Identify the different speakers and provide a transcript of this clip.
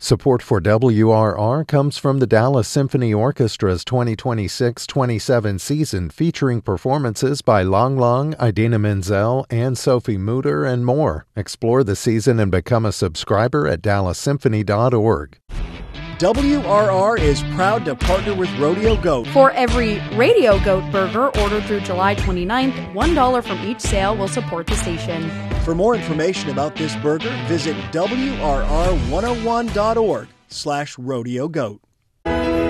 Speaker 1: Support for WRR comes from the Dallas Symphony Orchestra's 2026-27 season, featuring performances by Lang Lang, Idina Menzel, and Sophie Mutter, and more. Explore the season and become a subscriber at DallasSymphony.org.
Speaker 2: WRR is proud to partner with Rodeo Goat.
Speaker 3: For every Radio Goat burger ordered through July 29th, $1 from each sale will support the station.
Speaker 2: For more information about this burger, visit WRR101.org/Rodeo Goat.